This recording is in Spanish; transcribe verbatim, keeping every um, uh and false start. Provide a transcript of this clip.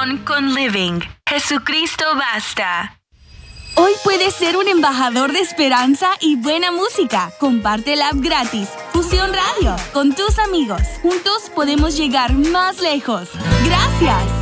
oración con Living. Jesucristo basta. Hoy puedes ser un embajador de esperanza y buena música. Comparte el app gratis, Fusión Radio, con tus amigos. Juntos podemos llegar más lejos. ¡Gracias!